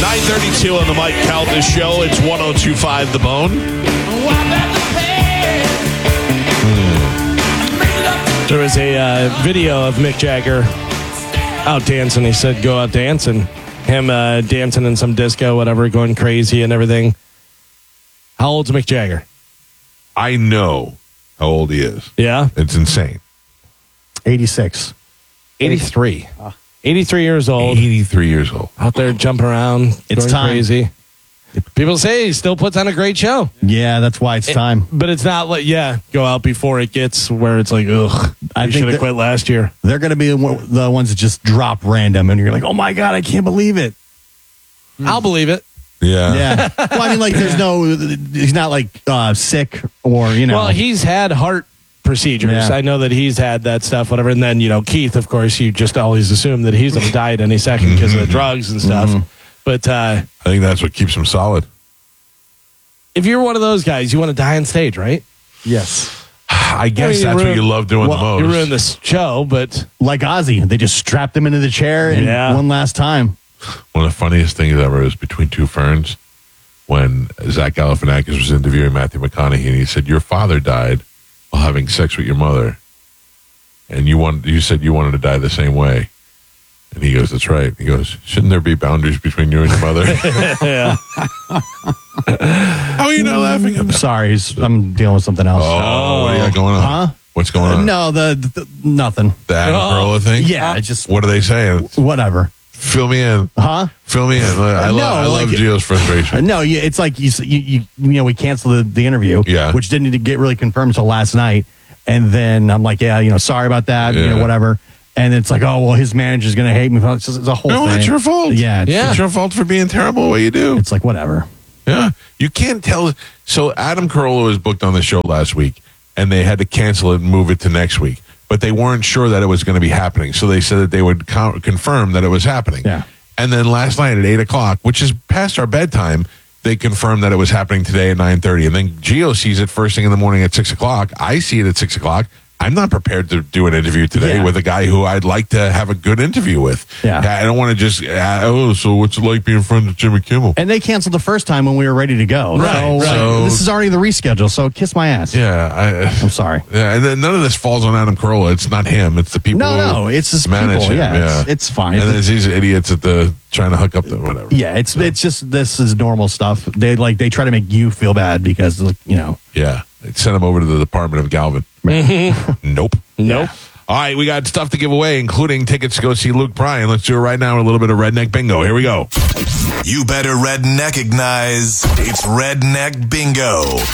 9:32 on the Mike Calda Show. It's 102.5 The Bone. There was a video of Mick Jagger out dancing. He said, go out dancing. Him dancing in some disco, whatever, going crazy and everything. How old's Mick Jagger? I know how old he is. Yeah? It's insane. 86. 83. 83 years old. 83 years old. Out there jumping around. It's going time. crazy. People say he still puts on a great show. Yeah, that's why it's time. But it's not like, go out before it gets where it's like, ugh, I should have quit last year. They're going to be the ones that just drop random, and you're like, oh my God, I can't believe it. I'll believe it. Yeah. Yeah. Well, I mean, he's not like sick or, Well, he's had heart procedures. Yeah. I know that he's had that stuff, whatever. And then, Keith, of course, you just always assume that he's going to die at any second because of the drugs and stuff. But I think that's what keeps him solid. if you're one of those guys, you want to die on stage, right? Yes. I guess that's what you love doing the most. You ruined this show, but Like Ozzy, they just strapped him into the chair and one last time. One of the funniest things ever is Between Two Ferns when Zach Galifianakis was interviewing Matthew McConaughey, and he said, your father died while having sex with your mother, and you said you wanted to die the same way. And he goes, that's right. He goes, shouldn't there be boundaries between you and your mother? yeah. How are you not laughing at that? Sorry, I'm dealing with something else. Oh, what do you got going on? Huh? What's going on? No, the nothing. The Adam Carolla thing? Yeah, it's just What are they saying? whatever. Fill me in. Huh? Fill me in. I love Gio's frustration. No, it's like you we canceled the interview, which didn't get really confirmed until last night, and then I'm like, sorry about that, whatever. And it's like, oh well, his manager's gonna hate me. It's a whole thing. No, it's your fault. Yeah, it's your fault for being terrible. What you do? It's like whatever. Yeah, you can't tell. So Adam Carolla was booked on the show last week, and they had to cancel it and move it to next week. But they weren't sure that it was going to be happening, so they said that they would confirm that it was happening. Yeah. And then last night at 8:00, which is past our bedtime, they confirmed that it was happening today at 9:30. And then Gio sees it first thing in the morning at 6:00. I see it at 6:00. I'm not prepared to do an interview today with a guy who I'd like to have a good interview with. Yeah. I don't want to just, so what's it like being friends with Jimmy Kimmel? And they canceled the first time when we were ready to go. Right. So this is already the reschedule, so kiss my ass. Yeah. I'm sorry. Yeah, and then none of this falls on Adam Carolla. It's not him. It's the people No, it's just manage people. him. Yeah, it's fine. And there's these idiots at trying to hook up the whatever. Yeah, it's just this is normal stuff. They try to make you feel bad because Yeah. They sent him over to the Department of Galvin. Nope. All right, we got stuff to give away, including tickets to go see Luke Bryan. Let's do it right now with a little bit of Redneck Bingo. Here we go. You better redneckignize. It's Redneck Bingo.